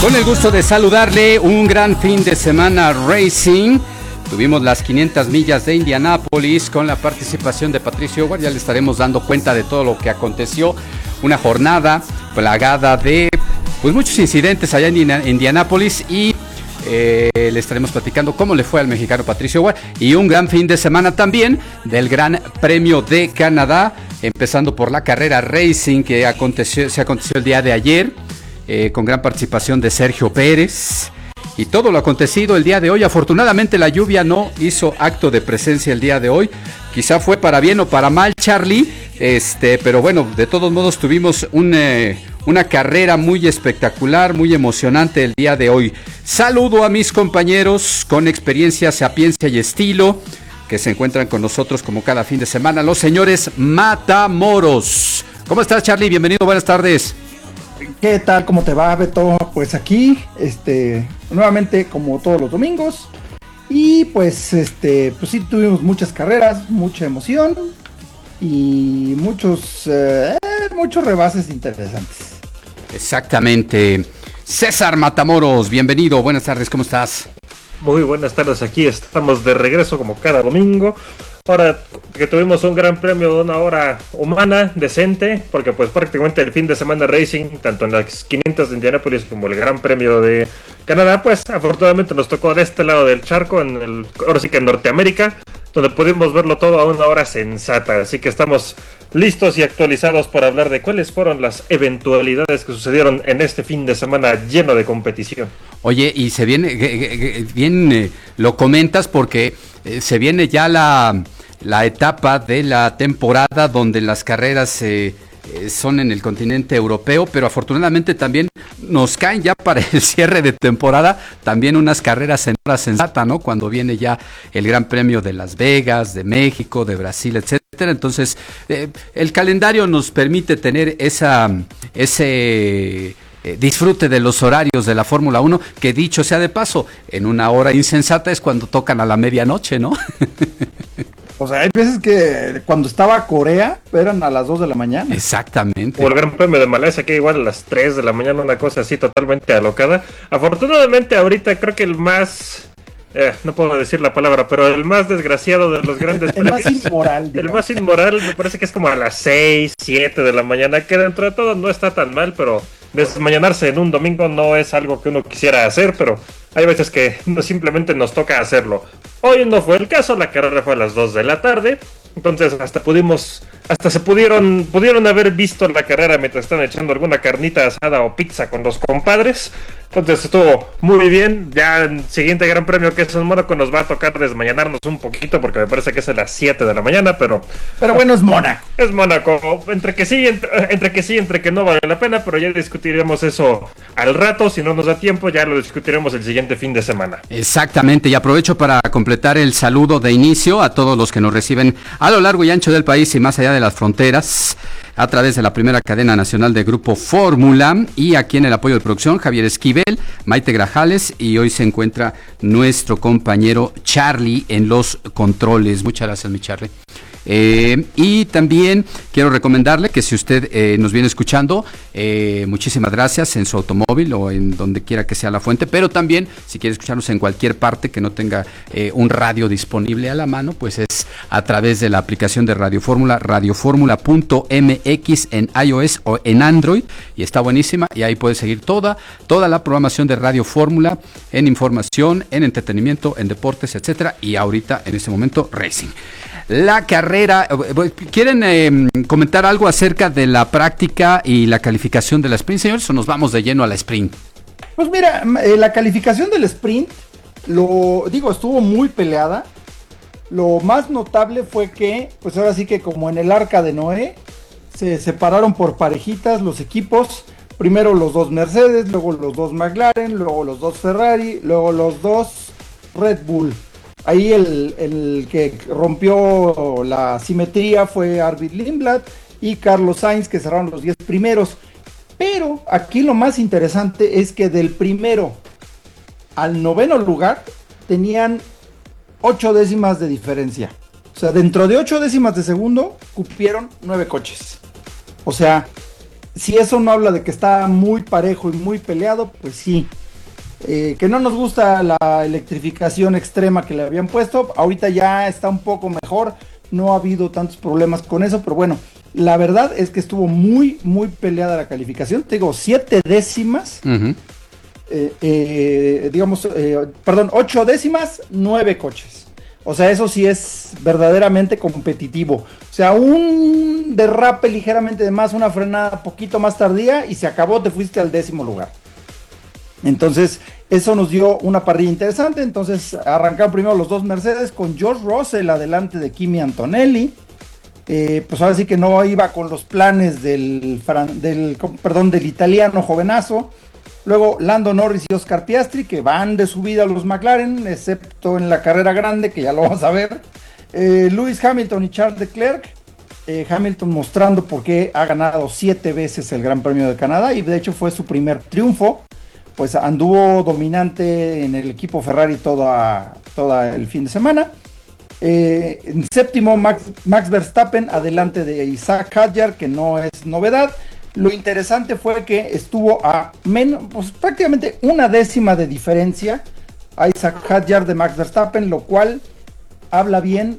Con el gusto de saludarle, un gran fin de semana racing. Tuvimos las 500 millas de Indianápolis con la participación de Patricio Ward. Ya le estaremos dando cuenta de todo lo que aconteció. Una jornada plagada de muchos incidentes allá en Indianápolis y le estaremos platicando cómo le fue al mexicano Patricio Ward. Y un gran fin de semana también del Gran Premio de Canadá, empezando por la carrera racing que se aconteció el día de ayer. Con gran participación de Sergio Pérez y todo lo acontecido el día de hoy. Afortunadamente la lluvia no hizo acto de presencia el día de hoy. Quizá fue para bien o para mal, Charlie, pero bueno, de todos modos tuvimos una carrera muy espectacular, muy emocionante el día de hoy. Saludo a mis compañeros con experiencia, sapiencia y estilo que se encuentran con nosotros como cada fin de semana, los señores Matamoros. ¿Cómo estás, Charlie? Bienvenido, buenas tardes. ¿Qué tal? ¿Cómo te va, Beto? Pues aquí, nuevamente como todos los domingos. Y pues sí tuvimos muchas carreras, mucha emoción y muchos rebases interesantes. Exactamente. César Matamoros, bienvenido, buenas tardes, ¿cómo estás? Muy buenas tardes, aquí estamos de regreso como cada domingo. Ahora que tuvimos un gran premio de una hora humana, decente, porque pues prácticamente el fin de semana racing, tanto en las 500 de Indianápolis como el Gran Premio de Canadá, pues afortunadamente nos tocó de este lado del charco, ahora sí que en Norteamérica, donde pudimos verlo todo a una hora sensata. Así que estamos listos y actualizados para hablar de cuáles fueron las eventualidades que sucedieron en este fin de semana lleno de competición. Oye, y se viene, bien lo comentas porque se viene ya la etapa de la temporada donde las carreras son en el continente europeo, pero afortunadamente también nos caen ya para el cierre de temporada también unas carreras en hora sensata, ¿no? Cuando viene ya el Gran Premio de Las Vegas, de México, de Brasil, etcétera. Entonces, el calendario nos permite tener ese disfrute de los horarios de la Fórmula 1, que dicho sea de paso, en una hora insensata es cuando tocan a la medianoche, ¿no? O sea, hay veces que cuando estaba Corea eran a las 2 de la mañana. Exactamente. O el Gran Premio de Malasia, que igual a las 3 de la mañana, una cosa así totalmente alocada. Afortunadamente ahorita creo que el más... no puedo decir la palabra, pero el más desgraciado de los grandes el más inmoral. El más inmoral me parece que es como a las 6, 7 de la mañana, que dentro de todo no está tan mal, pero desmañanarse en un domingo no es algo que uno quisiera hacer, pero hay veces que simplemente nos toca hacerlo. Hoy no fue el caso, la carrera fue a las 2 de la tarde, entonces hasta se pudieron haber visto la carrera mientras están echando alguna carnita asada o pizza con los compadres. Entonces estuvo muy bien. Ya el siguiente Gran Premio, que es en Mónaco, nos va a tocar desmañanarnos un poquito porque me parece que es a las 7 de la mañana, pero bueno, es Mónaco. Es Mónaco, entre que sí, entre que no vale la pena, pero ya discutiremos eso al rato. Si no nos da tiempo, ya lo discutiremos el siguiente fin de semana. Exactamente, y aprovecho para completar el saludo de inicio a todos los que nos reciben a lo largo y ancho del país y más allá de las fronteras, a través de la primera cadena nacional de Grupo Fórmula, y aquí en el apoyo de producción, Javier Esquivel, Maite Grajales, y hoy se encuentra nuestro compañero Charlie en los controles. Muchas gracias, mi Charlie. Y también quiero recomendarle que si usted nos viene escuchando, muchísimas gracias en su automóvil o en donde quiera que sea la fuente, pero también si quiere escucharnos en cualquier parte que no tenga un radio disponible a la mano, pues es a través de la aplicación de Radio Fórmula, radioformula.mx en iOS o en Android, y está buenísima, y ahí puede seguir toda la programación de Radio Fórmula en información, en entretenimiento, en deportes, etcétera, y ahorita en este momento racing. La carrera, ¿quieren comentar algo acerca de la práctica y la calificación de la sprint, señores, o nos vamos de lleno a la sprint? Pues mira, la calificación del sprint, estuvo muy peleada. Lo más notable fue que, pues ahora sí que como en el Arca de Noé, se separaron por parejitas los equipos. Primero los dos Mercedes, luego los dos McLaren, luego los dos Ferrari, luego los dos Red Bull. Ahí el que rompió la simetría fue Arvid Lindblad y Carlos Sainz, que cerraron los 10 primeros. Pero aquí lo más interesante es que del primero al 9º lugar tenían 8 décimas de diferencia. O sea, dentro de 8 décimas de segundo cupieron 9 coches. O sea, si eso no habla de que está muy parejo y muy peleado, pues sí. Que no nos gusta la electrificación extrema que le habían puesto, ahorita ya está un poco mejor, no ha habido tantos problemas con eso, pero bueno, la verdad es que estuvo muy, muy peleada la calificación, te digo, 7 décimas, digamos, 8 décimas, 9 coches. O sea, eso sí es verdaderamente competitivo. O sea, un derrape ligeramente de más, una frenada poquito más tardía y se acabó, te fuiste al 10º lugar. Entonces, eso nos dio una parrilla interesante. Entonces, arrancaron primero los dos Mercedes con George Russell adelante de Kimi Antonelli. Pues ahora sí que no iba con los planes del italiano jovenazo. Luego Lando Norris y Oscar Piastri, que van de subida a los McLaren, excepto en la carrera grande, que ya lo vamos a ver. Lewis Hamilton y Charles Leclerc. Hamilton mostrando por qué ha ganado 7 veces el Gran Premio de Canadá y de hecho fue su primer triunfo. Pues anduvo dominante en el equipo Ferrari todo el fin de semana. En séptimo, Max Verstappen adelante de Isaac Hadjar, que no es novedad. Lo interesante fue que estuvo a prácticamente una décima de diferencia a Isaac Hadjar de Max Verstappen, lo cual habla bien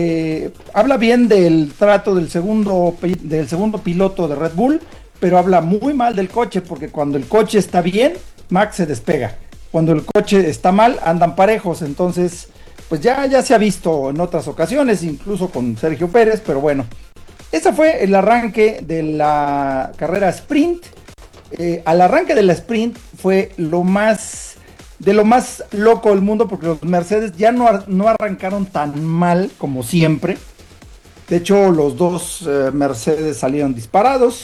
del trato del segundo piloto de Red Bull, pero habla muy mal del coche, porque cuando el coche está bien, Max se despega. Cuando el coche está mal, andan parejos. Entonces, pues ya se ha visto en otras ocasiones, incluso con Sergio Pérez, pero bueno. Ese fue el arranque de la carrera sprint. Al arranque de la sprint fue de lo más loco del mundo, porque los Mercedes ya no arrancaron tan mal como siempre. De hecho, los dos Mercedes salieron disparados.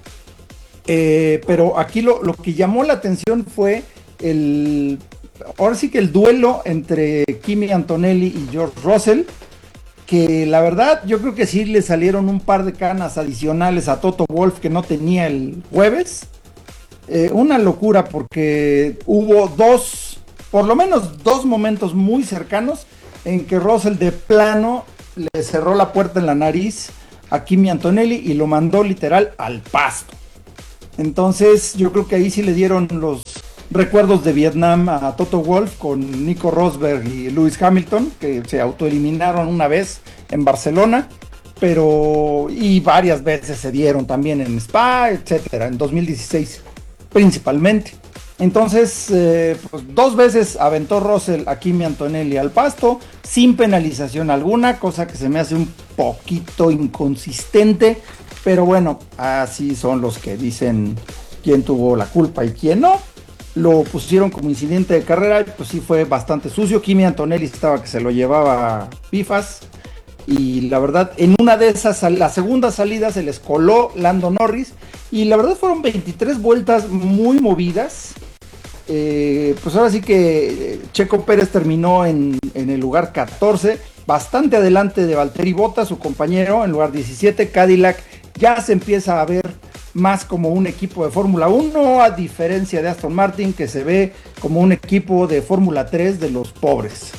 Pero aquí lo que llamó la atención fue ahora sí que el duelo entre Kimi Antonelli y George Russell, que la verdad yo creo que sí le salieron un par de canas adicionales a Toto Wolff que no tenía el jueves. Una locura, porque hubo por lo menos dos momentos muy cercanos en que Russell de plano le cerró la puerta en la nariz a Kimi Antonelli y lo mandó literal al pasto. Entonces yo creo que ahí sí le dieron los recuerdos de Vietnam a Toto Wolff con Nico Rosberg y Lewis Hamilton, que se autoeliminaron una vez en Barcelona, y varias veces se dieron también en Spa, etcétera, en 2016 principalmente. Entonces, pues 2 veces aventó Russell a Kimi Antonelli al pasto, sin penalización alguna, cosa que se me hace un poquito inconsistente, pero bueno, así son los que dicen quién tuvo la culpa y quién no. Lo pusieron como incidente de carrera, pues sí fue bastante sucio. Kimi Antonelli estaba que se lo llevaba a pifas, y la verdad, en una de esas, la segunda salida se les coló Lando Norris, y la verdad fueron 23 vueltas muy movidas. Pues ahora sí que Checo Pérez terminó en el lugar 14, bastante adelante de Valtteri Bottas, su compañero, en lugar 17. Cadillac ya se empieza a ver más como un equipo de Fórmula 1, a diferencia de Aston Martin, que se ve como un equipo de Fórmula 3 de los pobres.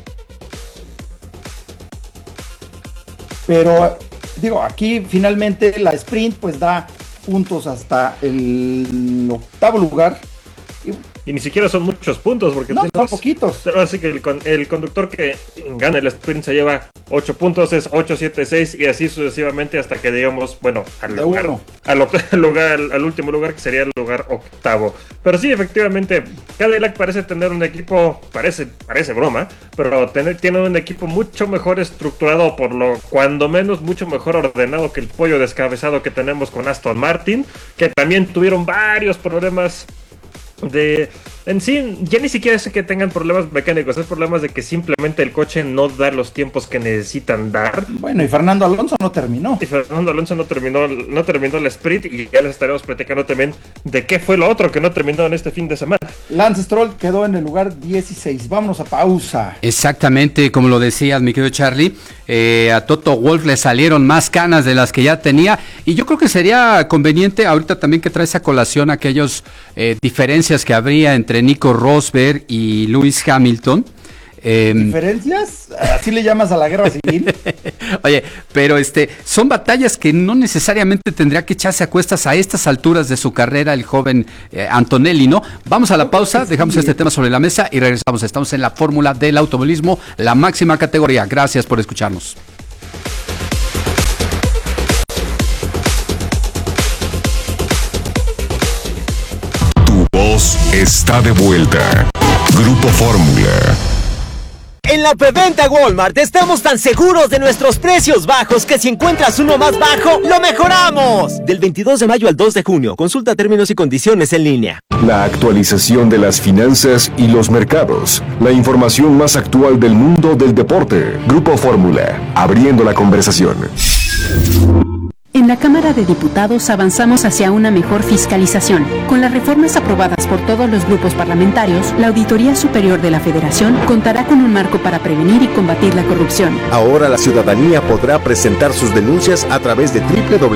Pero digo, aquí finalmente la sprint pues da puntos hasta el 8º lugar. Y ni siquiera son muchos puntos, porque no, son poquitos. Pero así que el conductor que gana el sprint se lleva 8 puntos, es 8, 7, 6 y así sucesivamente hasta que digamos, bueno, al último lugar, que sería el lugar 8º. Pero sí, efectivamente, Cadillac parece tener un equipo, parece broma, pero tiene un equipo mucho mejor estructurado, cuando menos mucho mejor ordenado que el pollo descabezado que tenemos con Aston Martin, que también tuvieron varios problemas en sí, ya ni siquiera es que tengan problemas mecánicos, es problemas de que simplemente el coche no da los tiempos que necesitan dar. Bueno, y Fernando Alonso no terminó. No terminó el sprint, y ya les estaremos platicando también de qué fue lo otro que no terminó en este fin de semana. Lance Stroll quedó en el lugar 16. Vámonos a pausa. Exactamente, como lo decías, mi querido Charlie, a Toto Wolff le salieron más canas de las que ya tenía, y yo creo que sería conveniente ahorita también que traes a colación aquellos diferencias que habría entre Nico Rosberg y Lewis Hamilton. ¿Diferencias? ¿Así le llamas a la guerra civil? Oye, pero son batallas que no necesariamente tendría que echarse a cuestas a estas alturas de su carrera el joven Antonelli, ¿no? Vamos a la pausa, dejamos este tema sobre la mesa y regresamos. Estamos en la fórmula del automovilismo, la máxima categoría. Gracias por escucharnos. Tu voz está de vuelta. Grupo Fórmula. En la preventa Walmart estamos tan seguros de nuestros precios bajos que si encuentras uno más bajo, ¡lo mejoramos! Del 22 de mayo al 2 de junio, consulta términos y condiciones en línea. La actualización de las finanzas y los mercados. La información más actual del mundo del deporte. Grupo Fórmula, abriendo la conversación. En la Cámara de Diputados avanzamos hacia una mejor fiscalización. Con las reformas aprobadas por todos los grupos parlamentarios, la Auditoría Superior de la Federación contará con un marco para prevenir y combatir la corrupción. Ahora la ciudadanía podrá presentar sus denuncias a través de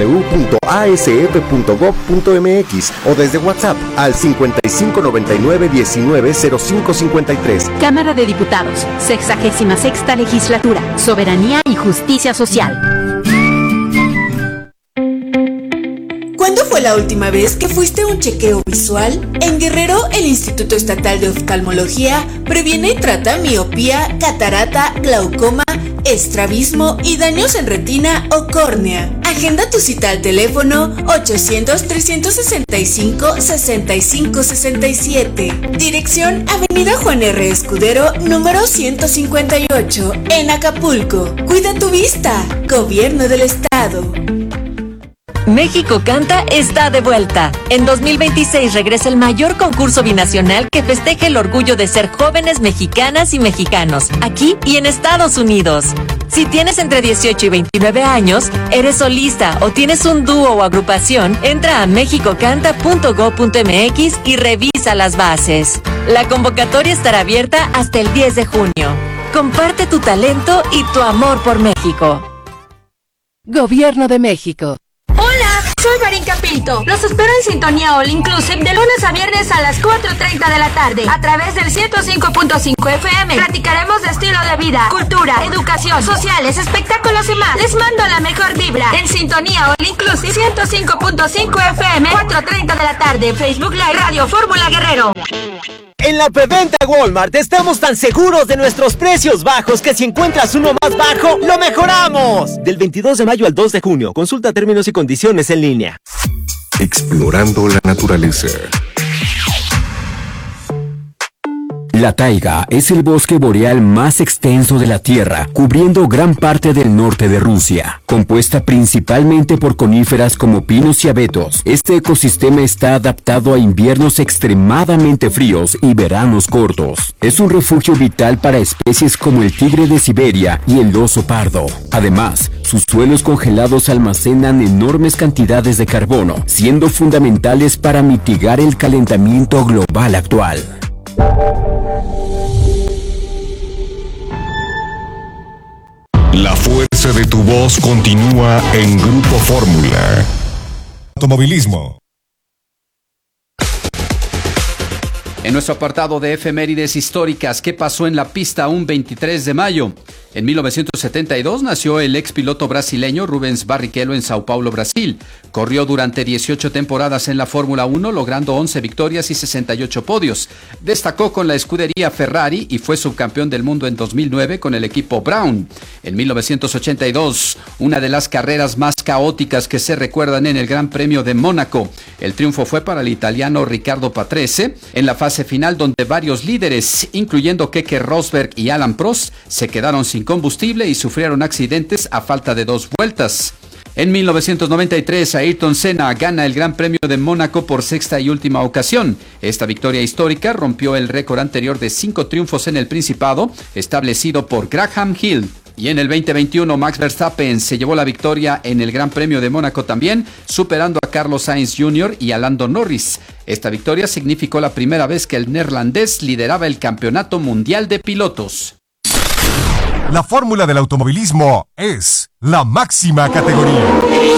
www.asf.gov.mx o desde WhatsApp al 5599-190553. Cámara de Diputados, 66ª Legislatura, Soberanía y Justicia Social. ¿Cuándo fue la última vez que fuiste a un chequeo visual? En Guerrero, el Instituto Estatal de Oftalmología previene y trata miopía, catarata, glaucoma, estrabismo y daños en retina o córnea. Agenda tu cita al teléfono 800-365-6567. Dirección Avenida Juan R. Escudero, número 158, en Acapulco. Cuida tu vista. Gobierno del Estado. México Canta está de vuelta. En 2026 regresa el mayor concurso binacional que festeja el orgullo de ser jóvenes mexicanas y mexicanos, aquí y en Estados Unidos. Si tienes entre 18 y 29 años, eres solista o tienes un dúo o agrupación, entra a mexicocanta.gov.mx y revisa las bases. La convocatoria estará abierta hasta el 10 de junio. Comparte tu talento y tu amor por México. Gobierno de México. Hola, soy Marín Capito. Los espero en Sintonía All Inclusive de lunes a viernes a las 4:30 de la tarde a través del 105.5 FM. Platicaremos de estilo de vida, cultura, educación, sociales, espectáculos y más. Les mando la mejor vibra en Sintonía All Inclusive 105.5 FM, 4:30 de la tarde. Facebook Live Radio Fórmula Guerrero. En la preventa Walmart estamos tan seguros de nuestros precios bajos que si encuentras uno más bajo, ¡lo mejoramos! Del 22 de mayo al 2 de junio, consulta términos y condiciones en línea. Explorando la naturaleza. La taiga es el bosque boreal más extenso de la Tierra, cubriendo gran parte del norte de Rusia. Compuesta principalmente por coníferas como pinos y abetos, este ecosistema está adaptado a inviernos extremadamente fríos y veranos cortos. Es un refugio vital para especies como el tigre de Siberia y el oso pardo. Además, sus suelos congelados almacenan enormes cantidades de carbono, siendo fundamentales para mitigar el calentamiento global actual. La fuerza de tu voz continúa en Grupo Fórmula. Automovilismo. En nuestro apartado de efemérides históricas, ¿qué pasó en la pista un 23 de mayo? En 1972 nació el ex piloto brasileño Rubens Barrichello en Sao Paulo, Brasil. Corrió durante 18 temporadas en la Fórmula 1, logrando 11 victorias y 68 podios. Destacó con la escudería Ferrari y fue subcampeón del mundo en 2009 con el equipo Brown. En 1982, una de las carreras más caóticas que se recuerdan en el Gran Premio de Mónaco. El triunfo fue para el italiano Riccardo Patrese en la fase final, donde varios líderes, incluyendo Keke Rosberg y Alan Prost, se quedaron sin combustible y sufrieron accidentes a falta de 2 vueltas. En 1993, Ayrton Senna gana el Gran Premio de Mónaco por sexta y última ocasión. Esta victoria histórica rompió el récord anterior de 5 triunfos en el Principado, establecido por Graham Hill. Y en el 2021, Max Verstappen se llevó la victoria en el Gran Premio de Mónaco también, superando a Carlos Sainz Jr. y a Lando Norris. Esta victoria significó la primera vez que el neerlandés lideraba el Campeonato Mundial de Pilotos. La fórmula del automovilismo es la máxima categoría.